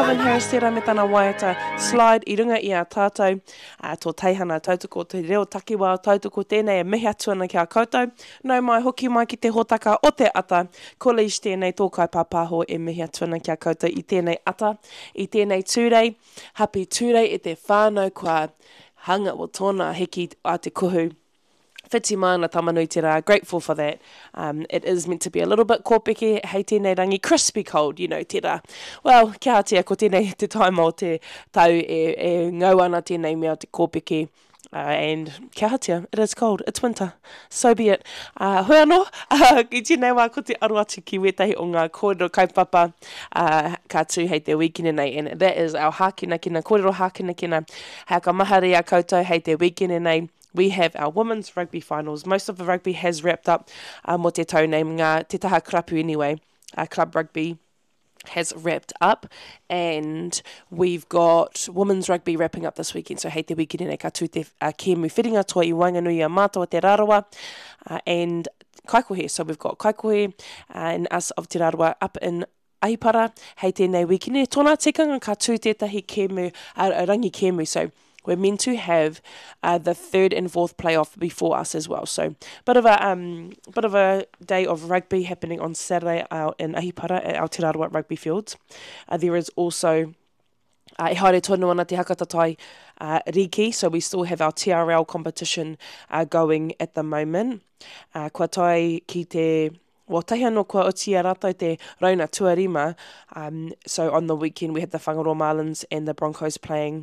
Simon Harris tērā me tāna waiata slide I runga I a tātou tō teihana tautoko te reo takiwa tautoko tēnei e mihi atuana ki a koutou. Nau mai hoki mai ki te hōtaka o te ata. College tēnei tōkai pāpāho e mihi atuana ki a koutou I tēnei ata. I tēnei tūrei, happy tūrei e te whānau kua hanga o tōna heki a te kuhu. Whiti mana tamanui te rā, grateful for that. It is meant to be a little bit kōpeke, hei tēnei rangi, crispy cold, you know, te rā. Well, kia hatia, ko tēnei te taima o te tau e ngau ana tēnei mea te kōpeke. And kia hatia, it is cold, it's winter, so be it. Hoi anō, ki tēnei wā ko te aru atu ki wetahi o ngā kōrero kaupapa ka tū hei te weekend nei, and that is our hākina kina, kōrero hākina kina, hea ka mahari a koutou hei te weekend nei. We have our women's rugby finals. Most of the rugby has wrapped up. Mo te tau name ngā te taha krapu anyway. Club rugby has wrapped up, and we've got women's rugby wrapping up this weekend. So hei te weekend nei ka tū te kēmu whiringa toa I Wainganui a mātua te Rarawa and Kaikohe. So we've got Kaikohe and us of te Rarawa up in Ahipara. Hei tēnei weekend nei tōna tikanga ka tū tētahi kēmu, rangi kēmu. So we're meant to have the third and fourth playoff before us as well. So bit of a day of rugby happening on Saturday out in Ahipara at Aotearoa rugby fields. There is also e haere tonu ana te hakatatai Riki, so we still have our TRL competition going at the moment. Kua tai ki te tahi anō kua otia rātou te Rauna Tuarima. So on the weekend we had the Whangaroa Marlins and the Broncos playing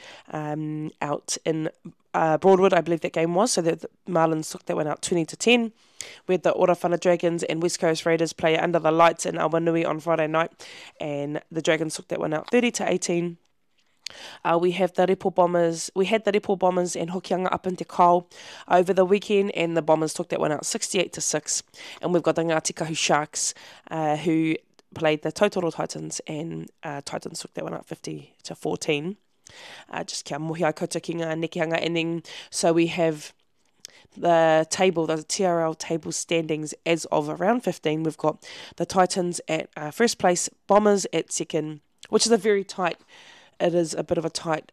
out in Broadwood, I believe that game was. So the Marlins took that one out 20-10. We had the Orawhana Dragons and West Coast Raiders play under the lights in Awanui on Friday night, and the Dragons took that one out 30-18. We have the Repo Bombers. We had the Repo Bombers and Hokianga up in Te Kau over the weekend, and the Bombers took that one out 68-6. And we've got the Ngāti Kahu Sharks who played the Totoro Titans, and Titans took that one out 50-14. Just kia mohi ai koutou ki ngā nekeanga, and then so we have the table, the TRL table standings as of around 15. We've got the Titans at first place, Bombers at second, which is a very tight, it is a bit of a tight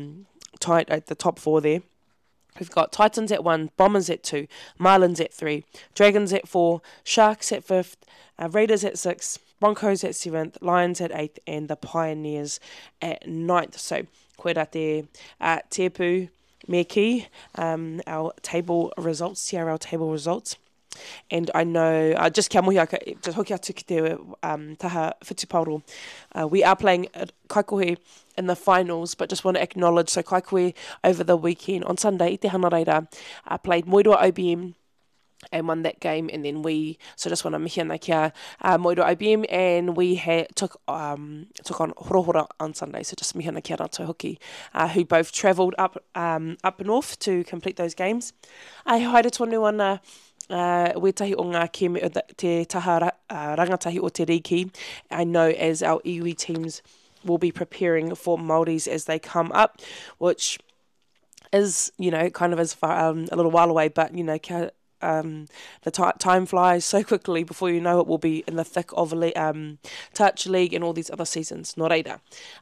at the top four there. We've got Titans at 1, Bombers at 2, Marlins at 3, Dragons at 4, Sharks at 5th, Raiders at 6, Broncos at 7th, Lions at 8th, and the Pioneers at 9th. So, koe rā te tēpū me ki, our table results, TRL table results. And I know, just kia mohi aka, just hoki atu ki te taha Whitipauro. We are playing Kaikohe in the finals, but just want to acknowledge, so Kaikohe over the weekend, on Sunday, I te hana reira, played Moeroa OBM, and won that game, and then so just want to mihi ana kia Moeroa OBM, and we took on Horohora on Sunday, so just mihi ana kia rātou hoki, who both travelled up north to complete those games. Haere tonu ana wetahi o ngā kēmu, te taha rangatahi o te Riki. I know as our iwi teams will be preparing for Māoris as they come up, which is, you know, kind of as far, a little while away, but, you know, the time flies so quickly. Before you know it, we'll be in the thick of Touch League and all these other seasons. Nō reira.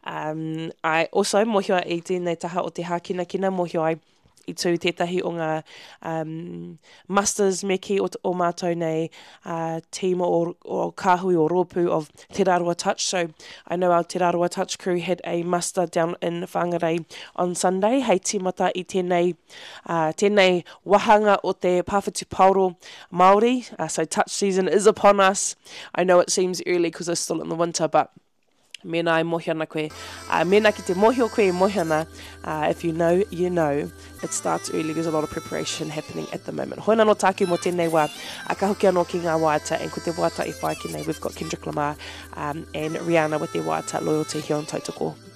I also mohio I tēnei taha o te hākina kina, mohio ai I tū tētahi o ngā masters me ki o mātou nei team o kāhui o rōpū of Te Rāroa Touch. So I know our Te Rāroa Touch crew had a muster down in Whangarei on Sunday. Hei tīmata I tēnei wahanga o te Pāwhiti-Paoro Māori. So touch season is upon us. I know it seems early because it's still in the winter, but mena e mohi ana koe. Mena ki te mohi o koe e mohi ana. If you know, you know. It starts early. There's a lot of preparation happening at the moment. Hoina no tāke mo tēnei wā. Ka hoki anō ki ngā wāta, and ko te wāta I whai ki nei. We've got Kendrick Lamar and Rihanna with their wāta Loyalty here on Tautoko.